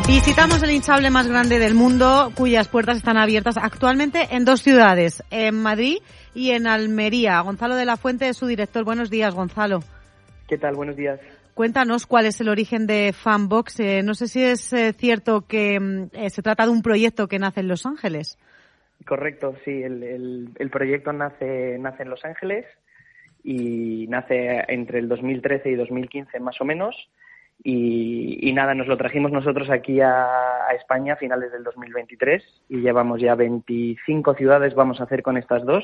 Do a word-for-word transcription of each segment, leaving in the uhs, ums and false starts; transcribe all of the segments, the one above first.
Visitamos el hinchable más grande del mundo, cuyas puertas están abiertas actualmente en dos ciudades, en Madrid y en Almería. Gonzalo de la Fuente es su director. Buenos días, Gonzalo. ¿Qué tal? Buenos días. Cuéntanos cuál es el origen de Fanbox. Eh, no sé si es eh, cierto que eh, se trata de un proyecto que nace en Los Ángeles. Correcto, sí. El, el, el proyecto nace, nace en Los Ángeles y nace entre el dos mil trece y dos mil quince más o menos. Y, y nada, nos lo trajimos nosotros aquí a, a España a finales del dos mil veintitrés y llevamos ya veinticinco ciudades vamos a hacer con estas dos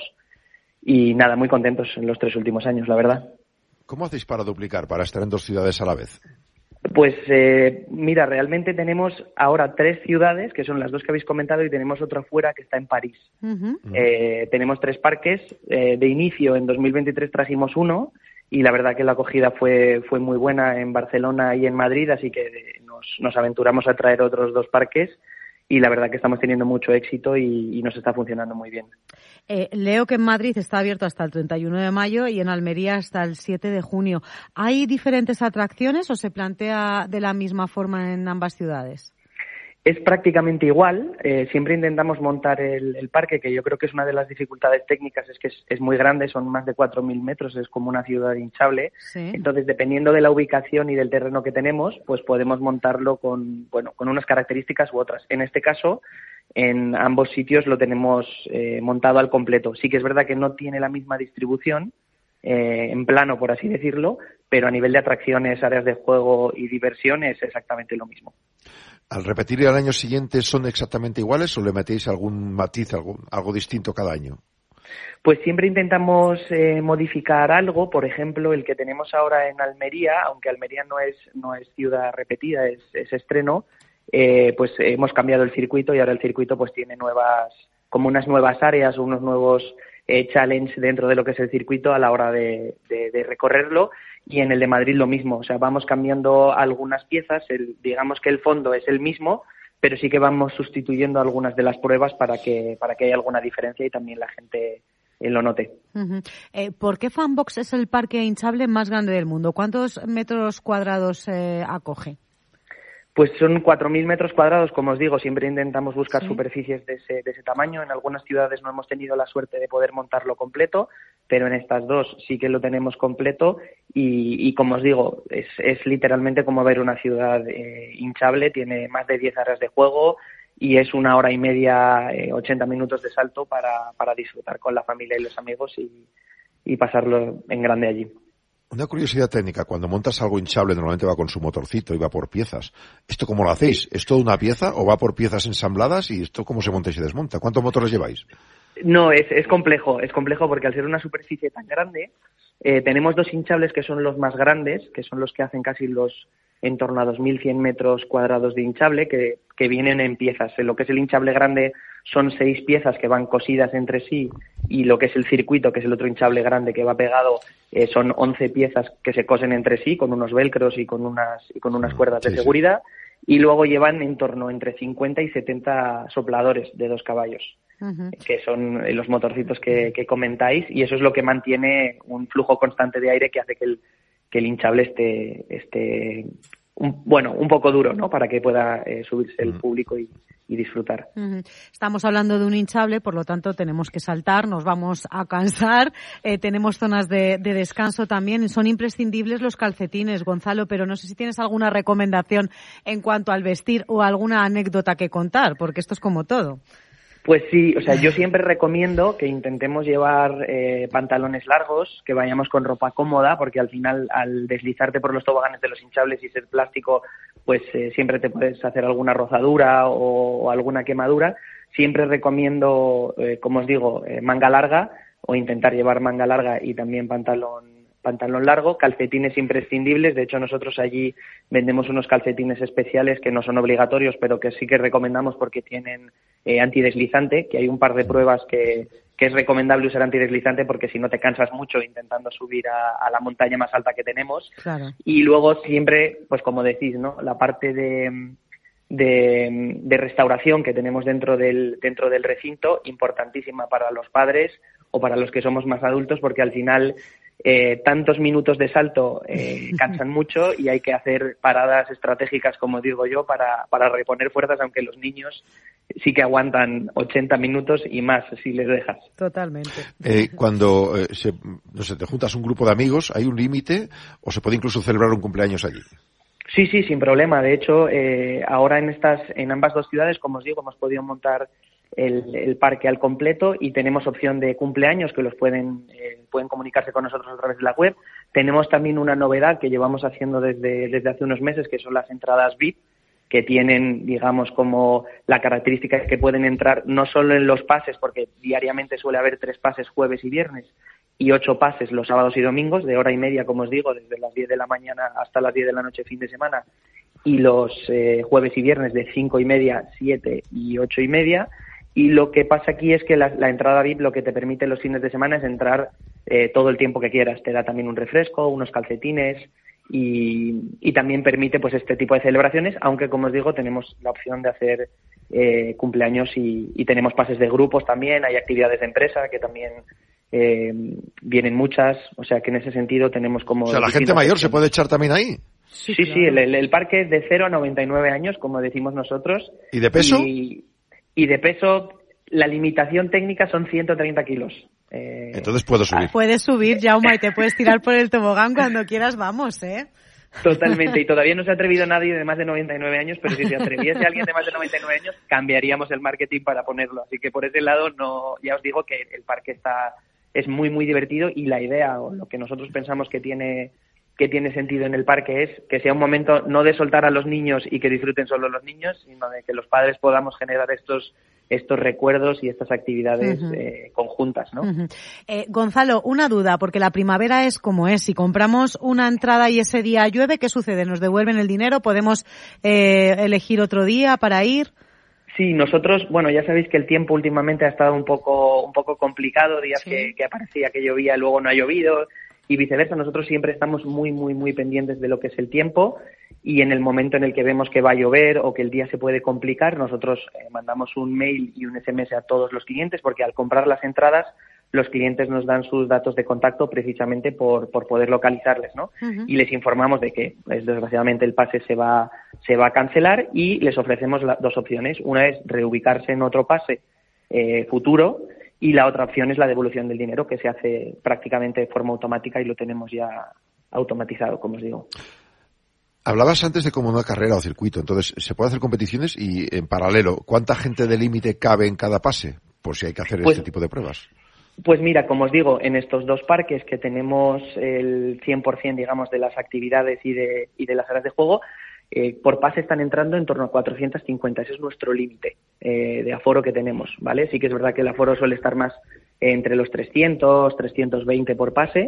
y nada, muy contentos en los tres últimos años, la verdad. ¿Cómo hacéis para duplicar, para estar en dos ciudades a la vez? Pues eh, mira, realmente tenemos ahora tres ciudades, que son las dos que habéis comentado, y tenemos otra fuera que está en París. Uh-huh. Eh, tenemos tres parques. Eh, de inicio, en dos mil veintitrés trajimos uno, y la verdad que la acogida fue fue muy buena en Barcelona y en Madrid, así que nos, nos aventuramos a traer otros dos parques y la verdad que estamos teniendo mucho éxito y, y nos está funcionando muy bien. Eh, leo que en Madrid está abierto hasta el treinta y uno de mayo y en Almería hasta el siete de junio. ¿Hay diferentes atracciones o se plantea de la misma forma en ambas ciudades? Es prácticamente igual. Eh, siempre intentamos montar el, el parque, que yo creo que es una de las dificultades técnicas, es que es, es muy grande, son más de cuatro mil metros, es como una ciudad hinchable. Sí. Entonces, dependiendo de la ubicación y del terreno que tenemos, pues podemos montarlo con, bueno, con unas características u otras. En este caso, en ambos sitios lo tenemos eh, montado al completo. Sí que es verdad que no tiene la misma distribución, eh, en plano, por así decirlo, pero a nivel de atracciones, áreas de juego y diversión es exactamente lo mismo. ¿Al repetir el año siguiente son exactamente iguales o le metéis algún matiz, algo, algo distinto cada año? Pues siempre intentamos eh, modificar algo. Por ejemplo, el que tenemos ahora en Almería, aunque Almería no es no es ciudad repetida, es, es estreno, eh, pues hemos cambiado el circuito y ahora el circuito pues tiene nuevas, como unas nuevas áreas o unos nuevos eh, challenge dentro de lo que es el circuito a la hora de, de, de recorrerlo. Y en el de Madrid lo mismo, o sea, vamos cambiando algunas piezas, el, digamos que el fondo es el mismo, pero sí que vamos sustituyendo algunas de las pruebas para que para que haya alguna diferencia y también la gente eh, lo note. Uh-huh. Eh, ¿Por qué Fanbox es el parque hinchable más grande del mundo? ¿Cuántos metros cuadrados eh, acoge? Pues son cuatro mil metros cuadrados, como os digo, siempre intentamos buscar ¿Sí? superficies de ese, de ese tamaño. En algunas ciudades no hemos tenido la suerte de poder montarlo completo, pero en estas dos sí que lo tenemos completo y, y como os digo, es, es literalmente como ver una ciudad eh, hinchable, tiene más de diez áreas de juego y es una hora y media, eh, ochenta minutos de salto para, para disfrutar con la familia y los amigos y, y pasarlo en grande allí. Una curiosidad técnica, cuando montas algo hinchable normalmente va con su motorcito y va por piezas. ¿Esto cómo lo hacéis? ¿Es toda una pieza o va por piezas ensambladas y esto cómo se monta y se desmonta? ¿Cuántos motores lleváis? No, es, es complejo, es complejo porque al ser una superficie tan grande, eh, tenemos dos hinchables que son los más grandes, que son los que hacen casi los en torno a dos mil cien metros cuadrados de hinchable, que, que vienen en piezas. En lo que es el hinchable grande son seis piezas que van cosidas entre sí y lo que es el circuito, que es el otro hinchable grande que va pegado, eh, son once piezas que se cosen entre sí con unos velcros y con unas, y con unas cuerdas de sí, seguridad sí. Y luego llevan en torno entre cincuenta y setenta sopladores de dos caballos. Uh-huh. Que son los motorcitos que, que comentáis y eso es lo que mantiene un flujo constante de aire que hace que el, que el hinchable esté, esté un, bueno, un poco duro, ¿no? Para que pueda eh, subirse el uh-huh. público y, y disfrutar. Uh-huh. Estamos hablando de un hinchable, por lo tanto tenemos que saltar, nos vamos a cansar, eh, tenemos zonas de, de descanso también. Son imprescindibles los calcetines, Gonzalo, pero no sé si tienes alguna recomendación en cuanto al vestir o alguna anécdota que contar, porque esto es como todo. Pues sí, o sea, yo siempre recomiendo que intentemos llevar eh, pantalones largos, que vayamos con ropa cómoda, porque al final, al deslizarte por los toboganes de los hinchables y ser plástico, pues eh, siempre te puedes hacer alguna rozadura o, o alguna quemadura. Siempre recomiendo, eh, como os digo, eh, manga larga o intentar llevar manga larga y también pantalón pantalón largo, calcetines imprescindibles. De hecho, nosotros allí vendemos unos calcetines especiales que no son obligatorios, pero que sí que recomendamos porque tienen eh, antideslizante, que hay un par de pruebas que, que es recomendable usar antideslizante porque si no te cansas mucho intentando subir a, a la montaña más alta que tenemos. Claro. Y luego siempre, pues como decís, ¿no? La parte de, de, de restauración que tenemos dentro del, dentro del recinto, importantísima para los padres o para los que somos más adultos, porque al final eh, tantos minutos de salto eh, cansan mucho y hay que hacer paradas estratégicas, como digo yo, para, para reponer fuerzas, aunque los niños sí que aguantan ochenta minutos y más si les dejas. Totalmente. Eh, cuando eh, se, no sé, te juntas un grupo de amigos, ¿hay un límite o se puede incluso celebrar un cumpleaños allí? Sí, sí, sin problema. De hecho, eh, ahora en estas, en ambas dos ciudades, como os digo, hemos podido montar el, el parque al completo y tenemos opción de cumpleaños que los pueden, eh, pueden comunicarse con nosotros a través de la web. Tenemos también una novedad que llevamos haciendo desde, desde hace unos meses, que son las entradas V I P, que tienen, digamos, como la característica que pueden entrar no solo en los pases, porque diariamente suele haber tres pases jueves y viernes, y ocho pases los sábados y domingos, de hora y media, como os digo, desde las diez de la mañana hasta las diez de la noche fin de semana, y los eh, jueves y viernes de cinco y media, siete y ocho y media. Y lo que pasa aquí es que la, la entrada V I P lo que te permite los fines de semana es entrar eh, todo el tiempo que quieras. Te da también un refresco, unos calcetines y, y también permite pues este tipo de celebraciones, aunque como os digo tenemos la opción de hacer eh, cumpleaños y, y tenemos pases de grupos también, hay actividades de empresa que también eh, vienen muchas, o sea que en ese sentido tenemos como... O sea, la gente mayor se puede echar también ahí. Sí, sí, claro. sí el, el, el parque es de cero a noventa y nueve años, como decimos nosotros. ¿Y de peso? Y, y de peso, la limitación técnica son ciento treinta kilos. Eh, Entonces puedo subir. Puedes subir, Jaume, y te puedes tirar por el tobogán cuando quieras, vamos, ¿eh? Totalmente, y todavía no se ha atrevido nadie de más de noventa y nueve años, pero si se atreviese alguien de más de noventa y nueve años, cambiaríamos el marketing para ponerlo. Así que por ese lado, no, ya os digo que el parque está es muy, muy divertido y la idea, o lo que nosotros pensamos que tiene que tiene sentido en el parque es que sea un momento no de soltar a los niños y que disfruten solo los niños, sino de que los padres podamos generar estos estos recuerdos y estas actividades uh-huh. eh, conjuntas, ¿no? Uh-huh. Eh, Gonzalo, una duda, porque la primavera es como es. Si compramos una entrada y ese día llueve, ¿qué sucede? ¿Nos devuelven el dinero? ¿Podemos eh, elegir otro día para ir? Sí, nosotros, bueno, ya sabéis que el tiempo últimamente ha estado un poco un poco complicado, días sí. que, que aparecía que llovía, luego no ha llovido, y viceversa. Nosotros siempre estamos muy, muy, muy pendientes de lo que es el tiempo, y en el momento en el que vemos que va a llover o que el día se puede complicar, nosotros eh, mandamos un mail y un ese eme ese a todos los clientes, porque al comprar las entradas, los clientes nos dan sus datos de contacto precisamente por, por poder localizarles, ¿no? Uh-huh. Y les informamos de que, pues, desgraciadamente, el pase se va, se va a cancelar y les ofrecemos la, dos opciones. Una es reubicarse en otro pase eh, futuro, y la otra opción es la devolución del dinero, que se hace prácticamente de forma automática y lo tenemos ya automatizado, como os digo. Hablabas antes de como una carrera o circuito, entonces se puede hacer competiciones y en paralelo, ¿cuánta gente de límite cabe en cada pase? Por si hay que hacer pues, este tipo de pruebas. Pues mira, como os digo, en estos dos parques que tenemos el cien por ciento, digamos, de las actividades y de, y de las áreas de juego, eh, por pase están entrando en torno a cuatrocientos cincuenta. Ese es nuestro límite eh, de aforo que tenemos, ¿vale? Sí que es verdad que el aforo suele estar más eh, entre los trescientos, trescientos veinte por pase.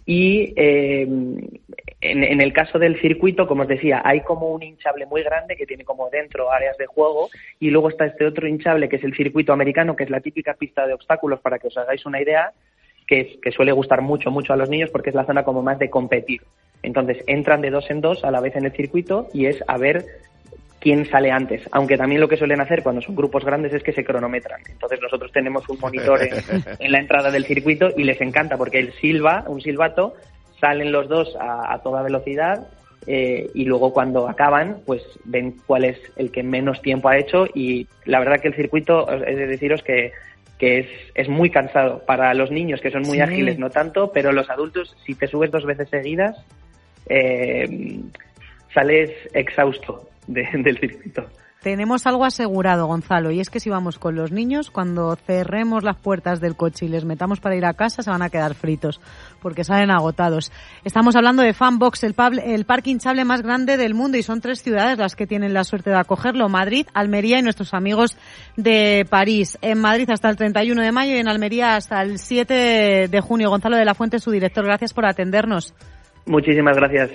Y eh, en, en el caso del circuito, como os decía, hay como un hinchable muy grande que tiene como dentro áreas de juego, y luego está este otro hinchable que es el circuito americano, que es la típica pista de obstáculos, para que os hagáis una idea, que, es, que suele gustar mucho, mucho a los niños porque es la zona como más de competir. Entonces entran de dos en dos a la vez en el circuito y es a ver quién sale antes, aunque también lo que suelen hacer cuando son grupos grandes es que se cronometran. Entonces nosotros tenemos un monitor en, en la entrada del circuito y les encanta porque el silba, un silbato, salen los dos a, a toda velocidad eh, y luego cuando acaban pues ven cuál es el que menos tiempo ha hecho, y la verdad que el circuito, es de deciros que que es, es muy cansado para los niños, que son muy sí. ágiles, no tanto, pero los adultos, si te subes dos veces seguidas, eh, sales exhausto de, del circuito. Tenemos algo asegurado, Gonzalo, y es que si vamos con los niños, cuando cerremos las puertas del coche y les metamos para ir a casa, se van a quedar fritos, porque salen agotados. Estamos hablando de Fanbox, el, pub, el parque hinchable más grande del mundo, y son tres ciudades las que tienen la suerte de acogerlo: Madrid, Almería y nuestros amigos de París. En Madrid hasta el treinta y uno de mayo y en Almería hasta el siete de junio. Gonzalo de la Fuente, su director, gracias por atendernos. Muchísimas gracias.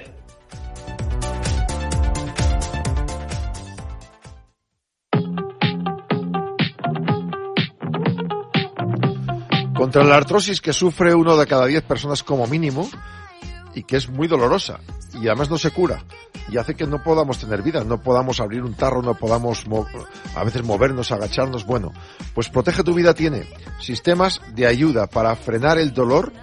Contra la artrosis, que sufre uno de cada diez personas como mínimo, y que es muy dolorosa, y además no se cura, y hace que no podamos tener vida, no podamos abrir un tarro, no podamos mo- a veces movernos, agacharnos. Bueno, pues Protege tu Vida tiene sistemas de ayuda para frenar el dolor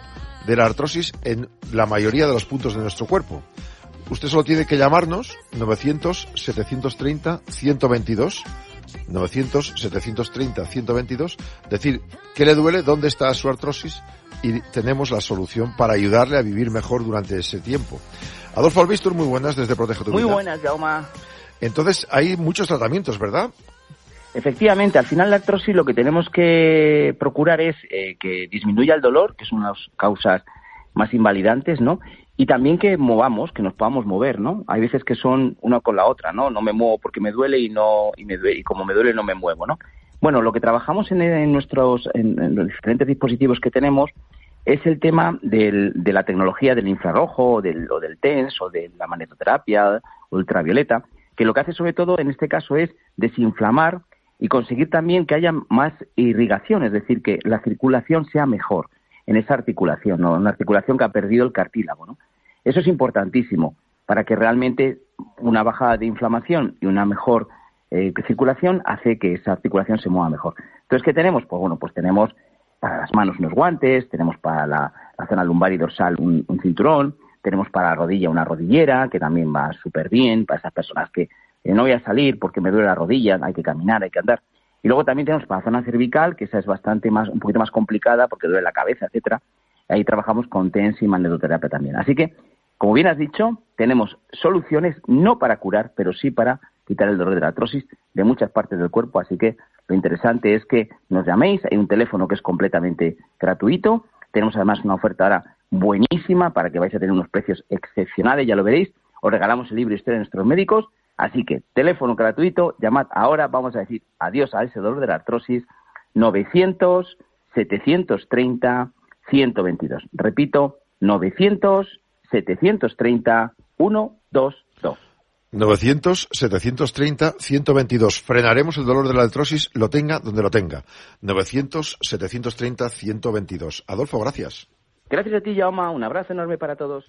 de la artrosis en la mayoría de los puntos de nuestro cuerpo. Usted solo tiene que llamarnos novecientos, setecientos treinta, ciento veintidós, novecientos, setecientos treinta, ciento veintidós, decir qué le duele, dónde está su artrosis y tenemos la solución para ayudarle a vivir mejor durante ese tiempo. Adolfo Albistur, muy buenas desde Protege tu Vida. Muy buenas, Jaume. Entonces hay muchos tratamientos, ¿verdad? Efectivamente, al final la artrosis lo que tenemos que procurar es eh, que disminuya el dolor, que es una de las causas más invalidantes, ¿no? Y también que movamos, que nos podamos mover, ¿no? Hay veces que son una con la otra, ¿no? No me muevo porque me duele y no y me duele, y como me duele no me muevo, ¿no? Bueno, lo que trabajamos en, en nuestros en, en los diferentes dispositivos que tenemos es el tema del, de la tecnología del infrarrojo, o del, o del TENS, o de la magnetoterapia ultravioleta, que lo que hace sobre todo en este caso es desinflamar y conseguir también que haya más irrigación, es decir, que la circulación sea mejor en esa articulación, ¿no? Una articulación que ha perdido el cartílago, ¿no? Eso es importantísimo para que realmente una bajada de inflamación y una mejor eh, circulación hace que esa articulación se mueva mejor. Entonces, ¿qué tenemos? Pues bueno, pues tenemos para las manos unos guantes, tenemos para la, la zona lumbar y dorsal un, un cinturón, tenemos para la rodilla una rodillera, que también va súper bien para esas personas que eh, no voy a salir porque me duele la rodilla, hay que caminar, hay que andar. Y luego también tenemos para la zona cervical, que esa es bastante más, un poquito más complicada porque duele la cabeza, etcétera. Ahí trabajamos con TENS y magnetoterapia también. Así que, como bien has dicho, tenemos soluciones no para curar, pero sí para quitar el dolor de la artrosis de muchas partes del cuerpo. Así que lo interesante es que nos llaméis. Hay un teléfono que es completamente gratuito. Tenemos además una oferta ahora buenísima para que vais a tener unos precios excepcionales, ya lo veréis. Os regalamos el libro Historia de nuestros médicos. Así que, teléfono gratuito, llamad ahora, vamos a decir adiós a ese dolor de la artrosis, novecientos, setecientos treinta, ciento veintidós. Repito, novecientos, setecientos treinta, ciento veintidós. novecientos, setecientos treinta, ciento veintidós. Frenaremos el dolor de la artrosis, lo tenga donde lo tenga. novecientos, setecientos treinta, ciento veintidós. Adolfo, gracias. Gracias a ti, Jaume. Un abrazo enorme para todos.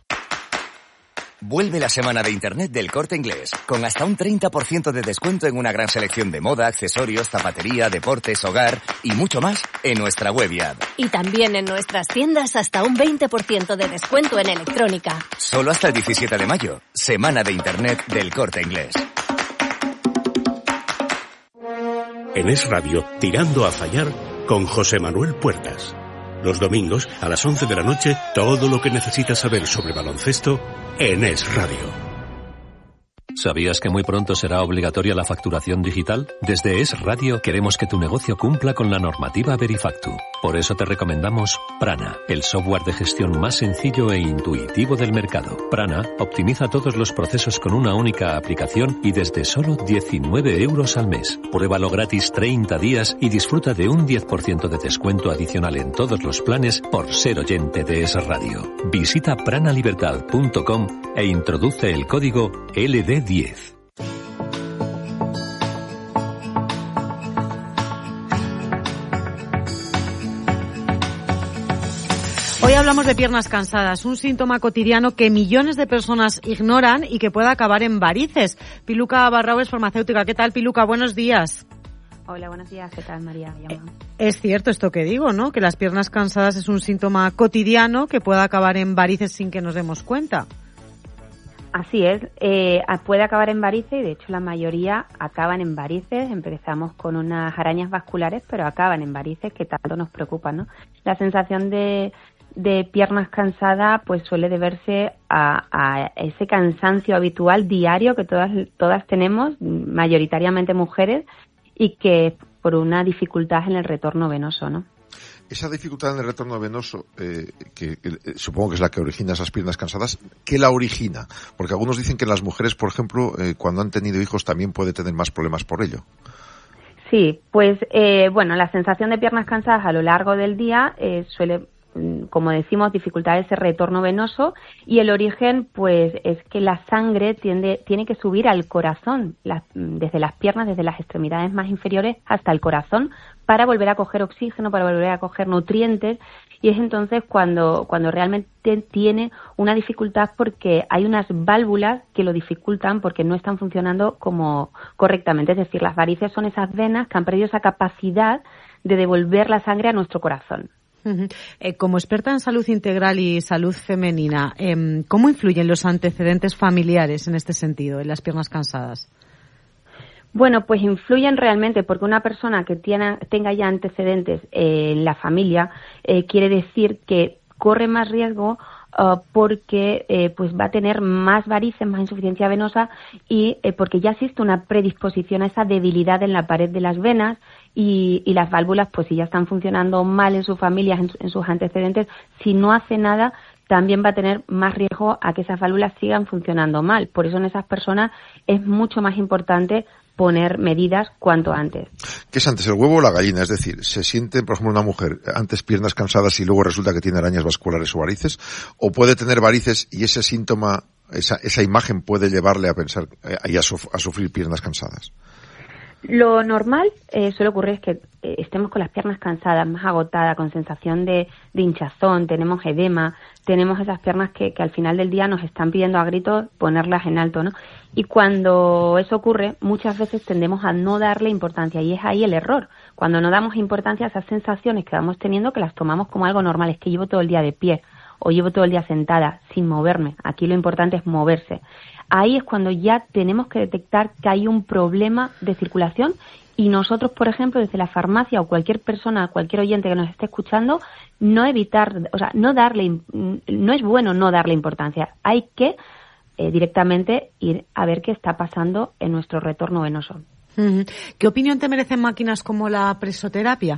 Vuelve la semana de Internet del Corte Inglés, con hasta un treinta por ciento de descuento en una gran selección de moda, accesorios, zapatería, deportes, hogar y mucho más en nuestra web y app. Y también en nuestras tiendas hasta un veinte por ciento de descuento en electrónica. Solo hasta el diecisiete de mayo, semana de Internet del Corte Inglés. En Es Radio, Tirando a Fallar, con José Manuel Puertas. Los domingos, a las once de la noche, todo lo que necesitas saber sobre baloncesto en Es Radio. ¿Sabías que muy pronto será obligatoria la facturación digital? Desde Es Radio queremos que tu negocio cumpla con la normativa Verifactu. Por eso te recomendamos Prana, el software de gestión más sencillo e intuitivo del mercado. Prana optimiza todos los procesos con una única aplicación y desde solo diecinueve euros al mes. Pruébalo gratis treinta días y disfruta de un diez por ciento de descuento adicional en todos los planes por ser oyente de Es Radio. Visita pranalibertad punto com e introduce el código L D diez. Hoy hablamos de piernas cansadas, un síntoma cotidiano que millones de personas ignoran y que puede acabar en varices. Piluca Barrao es farmacéutica. ¿Qué tal, Piluca? Buenos días. Hola, buenos días. ¿Qué tal, María? Es cierto esto que digo, ¿no? Que las piernas cansadas es un síntoma cotidiano que puede acabar en varices sin que nos demos cuenta. Así es, eh, puede acabar en varices y de hecho la mayoría acaban en varices. Empezamos con unas arañas vasculares, pero acaban en varices que tanto nos preocupan, ¿no? La sensación de, de piernas cansadas pues suele deberse a, a ese cansancio habitual diario que todas, todas tenemos, mayoritariamente mujeres, y que por una dificultad en el retorno venoso, ¿no? Esa dificultad en el retorno venoso, eh, que, que eh, supongo que es la que origina esas piernas cansadas, ¿qué la origina? Porque algunos dicen que las mujeres, por ejemplo, eh, cuando han tenido hijos también puede tener más problemas por ello. Sí, pues eh, bueno, la sensación de piernas cansadas a lo largo del día eh, suele, como decimos, dificultar ese retorno venoso, y el origen pues es que la sangre tiende, tiene que subir al corazón, las, desde las piernas, desde las extremidades más inferiores hasta el corazón, para volver a coger oxígeno, para volver a coger nutrientes, y es entonces cuando, cuando realmente tiene una dificultad porque hay unas válvulas que lo dificultan porque no están funcionando como correctamente. Es decir, las varices son esas venas que han perdido esa capacidad de devolver la sangre a nuestro corazón. Uh-huh. Eh, como experta en salud integral y salud femenina, eh, ¿cómo influyen los antecedentes familiares en este sentido, en las piernas cansadas? Bueno, pues influyen realmente porque una persona que tiene, tenga ya antecedentes eh, en la familia eh, quiere decir que corre más riesgo uh, porque eh, pues va a tener más varices, más insuficiencia venosa y eh, porque ya existe una predisposición a esa debilidad en la pared de las venas y, y las válvulas, pues si ya están funcionando mal en su familia, en, en sus antecedentes, si no hace nada, también va a tener más riesgo a que esas válvulas sigan funcionando mal. Por eso en esas personas es mucho más importante poner medidas cuanto antes. ¿Qué es antes, el huevo o la gallina? Es decir, ¿se siente, por ejemplo, una mujer antes piernas cansadas y luego resulta que tiene arañas vasculares o varices? ¿O puede tener varices y ese síntoma, esa, esa imagen puede llevarle a pensar eh, y a, suf- a sufrir piernas cansadas? Lo normal eh, suele ocurrir es que eh, estemos con las piernas cansadas, más agotadas, con sensación de, de hinchazón, tenemos edema, tenemos esas piernas que, que al final del día nos están pidiendo a gritos ponerlas en alto, ¿no? Y cuando eso ocurre, muchas veces tendemos a no darle importancia y es ahí el error. Cuando no damos importancia a esas sensaciones que vamos teniendo, que las tomamos como algo normal, es que llevo todo el día de pie o llevo todo el día sentada sin moverme. Aquí lo importante es moverse. Ahí es cuando ya tenemos que detectar que hay un problema de circulación y nosotros, por ejemplo, desde la farmacia o cualquier persona, cualquier oyente que nos esté escuchando, no evitar, o sea, no darle, no es bueno no darle importancia. Hay que eh, directamente ir a ver qué está pasando en nuestro retorno venoso. ¿Qué opinión te merecen máquinas como la presoterapia?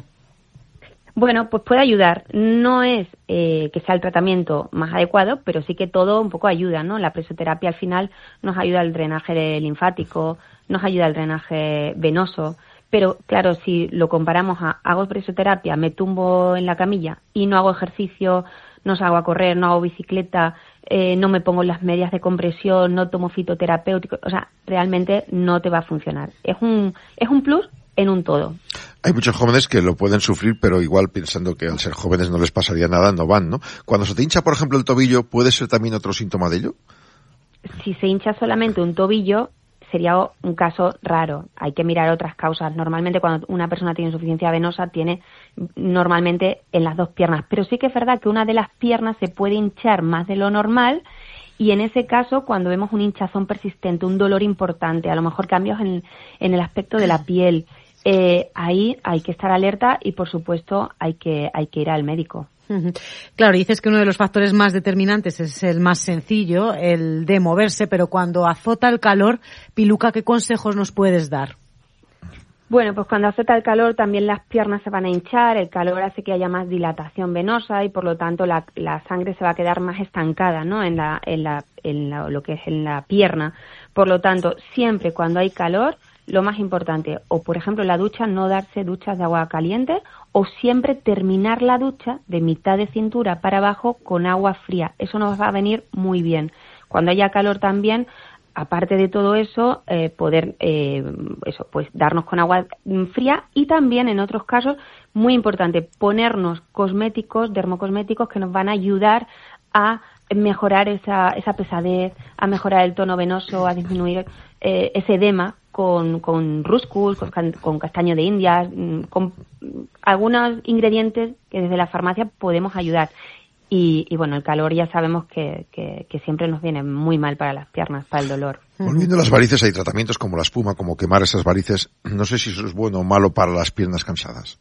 Bueno, pues puede ayudar. No es eh, que sea el tratamiento más adecuado, pero sí que todo un poco ayuda, ¿no? La presoterapia al final nos ayuda al drenaje linfático, nos ayuda al drenaje venoso, pero claro, si lo comparamos a hago presoterapia, me tumbo en la camilla y no hago ejercicio, no salgo a correr, no hago bicicleta, eh, no me pongo las medias de compresión, no tomo fitoterapéutico, o sea, realmente no te va a funcionar. Es un, es un plus en un todo. Hay muchos jóvenes que lo pueden sufrir, pero igual pensando que al ser jóvenes no les pasaría nada, no van, ¿no? Cuando se te hincha, por ejemplo, el tobillo, ¿puede ser también otro síntoma de ello? Si se hincha solamente un tobillo, sería un caso raro. Hay que mirar otras causas. Normalmente cuando una persona tiene insuficiencia venosa, tiene normalmente en las dos piernas. Pero sí que es verdad que una de las piernas se puede hinchar más de lo normal y en ese caso, cuando vemos un hinchazón persistente, un dolor importante, a lo mejor cambios en, en el aspecto de la piel, eh, ahí hay que estar alerta y, por supuesto, hay que, hay que ir al médico. Claro, dices que uno de los factores más determinantes es el más sencillo, el de moverse, pero cuando azota el calor, Piluca, ¿qué consejos nos puedes dar? Bueno, pues cuando azota el calor también las piernas se van a hinchar, el calor hace que haya más dilatación venosa y por lo tanto la, la sangre se va a quedar más estancada, ¿no? En la, en la, en la, lo que es en la pierna. Por lo tanto, siempre cuando hay calor, lo más importante, o por ejemplo en la ducha, no darse duchas de agua caliente, o siempre terminar la ducha de mitad de cintura para abajo con agua fría. Eso nos va a venir muy bien. Cuando haya calor también, aparte de todo eso, eh, poder eh, eso, pues darnos con agua fría y también en otros casos, muy importante, ponernos cosméticos, dermocosméticos que nos van a ayudar a mejorar esa, esa pesadez, a mejorar el tono venoso, a disminuir eh, ese edema con, con ruscus, con, con castaño de Indias, con algunos ingredientes que desde la farmacia podemos ayudar. Y, y bueno, el calor ya sabemos que, que, que siempre nos viene muy mal para las piernas, para el dolor. Volviendo a las varices, hay tratamientos como la espuma, como quemar esas varices. No sé si eso es bueno o malo para las piernas cansadas.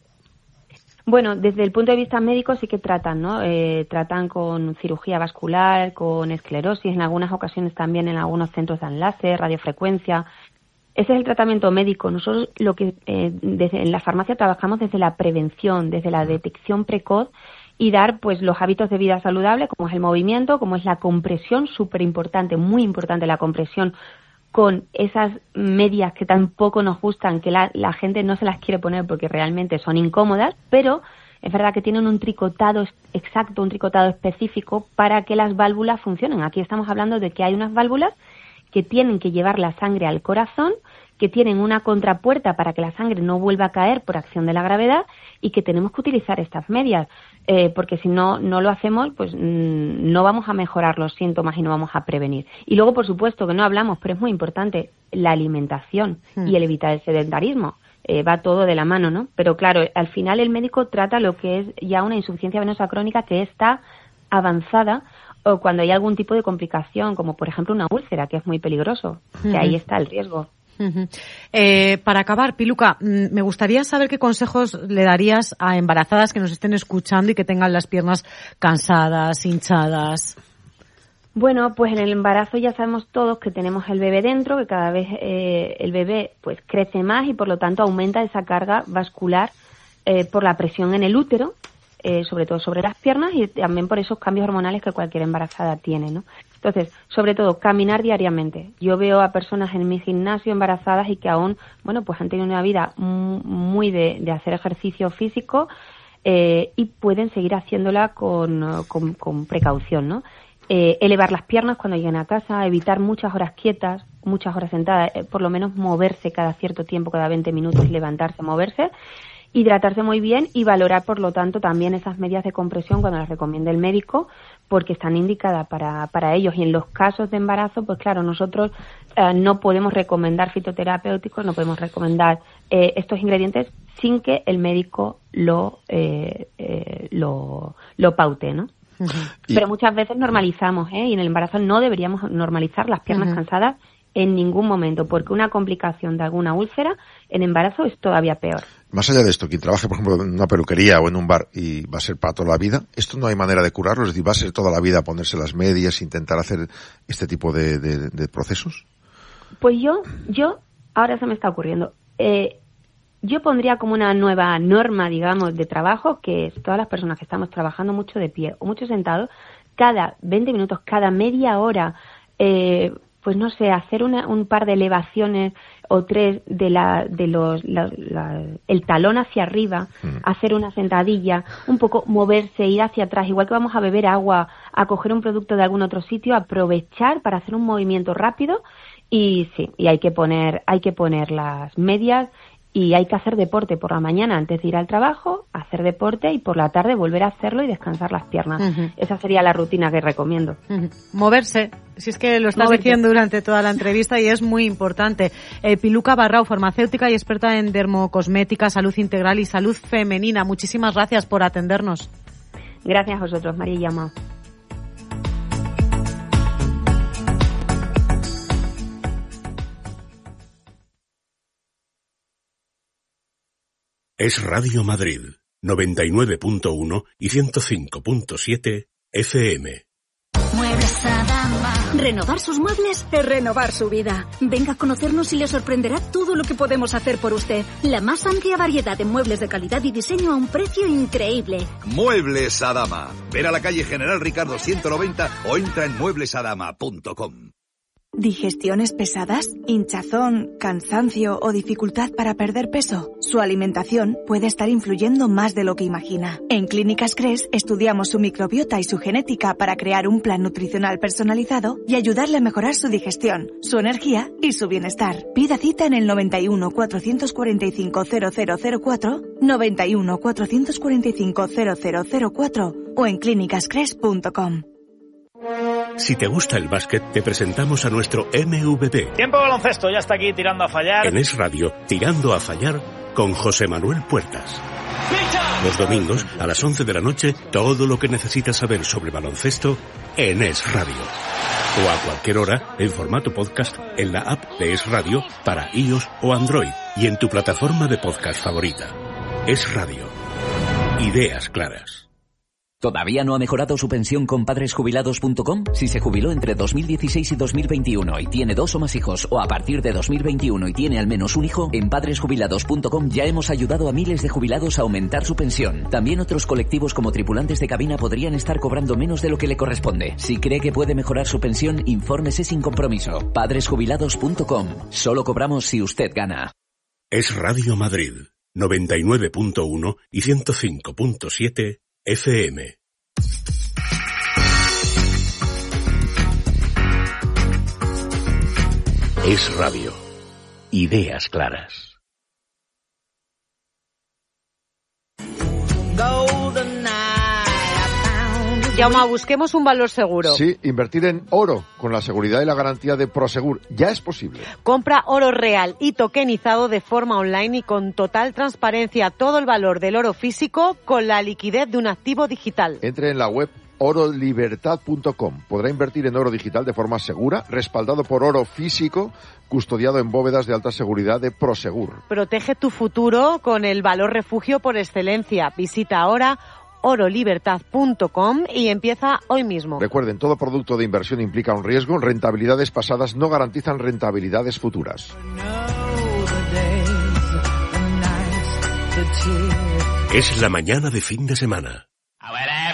Bueno, desde el punto de vista médico sí que tratan, ¿no? Eh, tratan con cirugía vascular, con esclerosis, en algunas ocasiones también en algunos centros dan láser, radiofrecuencia. Ese es el tratamiento médico. Nosotros lo que eh, desde, en la farmacia trabajamos desde la prevención, desde la detección precoz y dar pues los hábitos de vida saludable, como es el movimiento, como es la compresión, súper importante, muy importante la compresión, con esas medias que tampoco nos gustan, que la, la gente no se las quiere poner porque realmente son incómodas, pero es verdad que tienen un tricotado exacto, un tricotado específico para que las válvulas funcionen. Aquí estamos hablando de que hay unas válvulas que tienen que llevar la sangre al corazón, que tienen una contrapuerta para que la sangre no vuelva a caer por acción de la gravedad y que tenemos que utilizar estas medias, eh, porque si no no lo hacemos, pues mmm, no vamos a mejorar los síntomas y no vamos a prevenir. Y luego, por supuesto, que no hablamos, pero es muy importante, la alimentación hmm. y el evitar el sedentarismo. eh, va todo de la mano, ¿no? Pero claro, al final el médico trata lo que es ya una insuficiencia venosa crónica que está avanzada, o cuando hay algún tipo de complicación, como por ejemplo una úlcera, que es muy peligroso, uh-huh. que ahí está el riesgo. Uh-huh. Eh, para acabar, Piluca, me gustaría saber qué consejos le darías a embarazadas que nos estén escuchando y que tengan las piernas cansadas, hinchadas. Bueno, pues en el embarazo ya sabemos todos que tenemos el bebé dentro, que cada vez eh, el bebé pues crece más y por lo tanto aumenta esa carga vascular eh, por la presión en el útero, eh, sobre todo sobre las piernas y también por esos cambios hormonales que cualquier embarazada tiene, ¿no? Entonces, sobre todo, caminar diariamente. Yo veo a personas en mi gimnasio embarazadas y que aún, bueno, pues han tenido una vida muy de, de hacer ejercicio físico eh, y pueden seguir haciéndola con, con, con precaución, ¿no? Eh, elevar las piernas cuando lleguen a casa, evitar muchas horas quietas, muchas horas sentadas, eh, por lo menos moverse cada cierto tiempo, cada veinte minutos, levantarse, moverse, hidratarse muy bien y valorar, por lo tanto, también esas medidas de compresión cuando las recomiende el médico, porque están indicadas para, para ellos. Y en los casos de embarazo, pues claro, nosotros eh, no podemos recomendar fitoterapéuticos, no podemos recomendar eh, estos ingredientes sin que el médico lo, eh, eh, lo, lo paute, ¿no? Uh-huh. Pero muchas veces normalizamos, ¿eh? Y en el embarazo no deberíamos normalizar las piernas uh-huh. cansadas en ningún momento, porque una complicación de alguna úlcera en embarazo es todavía peor. Más allá de esto, quien trabaje, por ejemplo, en una peluquería o en un bar y va a ser para toda la vida, ¿esto no hay manera de curarlo? Es decir, ¿va a ser toda la vida ponerse las medias, intentar hacer este tipo de, de, de procesos? Pues yo, yo, ahora se me está ocurriendo, eh, yo pondría como una nueva norma, digamos, de trabajo, que es todas las personas que estamos trabajando mucho de pie o mucho sentados, cada veinte minutos, cada media hora, eh, pues no sé, hacer una, un par de elevaciones o tres de la, de los, la, la, el talón hacia arriba, mm. hacer una sentadilla, un poco moverse, ir hacia atrás, igual que vamos a beber agua, a coger un producto de algún otro sitio, aprovechar para hacer un movimiento rápido y sí, y hay que poner, hay que poner las medias. Y hay que hacer deporte por la mañana antes de ir al trabajo, hacer deporte y por la tarde volver a hacerlo y descansar las piernas. Uh-huh. Esa sería la rutina que recomiendo. Uh-huh. Moverse, si es que lo estás Moverse. diciendo durante toda la entrevista y es muy importante. Eh, Piluca Barrau, farmacéutica y experta en dermocosmética, salud integral y salud femenina. Muchísimas gracias por atendernos. Gracias a vosotros, María y Llama. Es Radio Madrid, noventa y nueve punto uno y ciento cinco punto siete F M. Muebles Adama. Renovar sus muebles es renovar su vida. Venga a conocernos y le sorprenderá todo lo que podemos hacer por usted. La más amplia variedad de muebles de calidad y diseño a un precio increíble. Muebles Adama. Ven a la calle General Ricardo ciento noventa o entra en muebles adama punto com. ¿Digestiones pesadas, hinchazón, cansancio o dificultad para perder peso? Su alimentación puede estar influyendo más de lo que imagina. En Clínicas Cres estudiamos su microbiota y su genética para crear un plan nutricional personalizado y ayudarle a mejorar su digestión, su energía y su bienestar. Pida cita en el noventa y uno, cuatrocientos cuarenta y cinco, cero cero cero cuatro, noventa y uno, cuatrocientos cuarenta y cinco, cero cero cero cuatro o en clínicas cres punto com. Si te gusta el básquet, te presentamos a nuestro M V P. Tiempo baloncesto, ya está aquí tirando a fallar. En Es Radio, tirando a fallar con José Manuel Puertas. Los domingos, a las once de la noche, todo lo que necesitas saber sobre baloncesto en Es Radio. O a cualquier hora, en formato podcast, en la app de Es Radio para iOS o Android y en tu plataforma de podcast favorita. Es Radio. Ideas claras. ¿Todavía no ha mejorado su pensión con padres jubilados punto com? Si se jubiló entre dos mil dieciséis y dos mil veintiuno y tiene dos o más hijos, o a partir de dos mil veintiuno y tiene al menos un hijo, en padres jubilados punto com ya hemos ayudado a miles de jubilados a aumentar su pensión. También otros colectivos como tripulantes de cabina podrían estar cobrando menos de lo que le corresponde. Si cree que puede mejorar su pensión, infórmese sin compromiso. padres jubilados punto com. Solo cobramos si usted gana. Es Radio Madrid, noventa y nueve punto uno y ciento cinco punto siete F M. Es Radio. Ideas claras. Golden night, I found Jaume, busquemos un valor seguro. Sí, invertir en oro con la seguridad y la garantía de Prosegur. Ya es posible. Compra oro real y tokenizado de forma online y con total transparencia. Todo el valor del oro físico con la liquidez de un activo digital. Entre en la web oro libertad punto com. Podrá invertir en oro digital de forma segura, respaldado por oro físico, custodiado en bóvedas de alta seguridad de Prosegur. Protege tu futuro con el valor refugio por excelencia. Visita ahora oro libertad punto com y empieza hoy mismo. Recuerden, todo producto de inversión implica un riesgo. Rentabilidades pasadas no garantizan rentabilidades futuras. Es la mañana de fin de semana.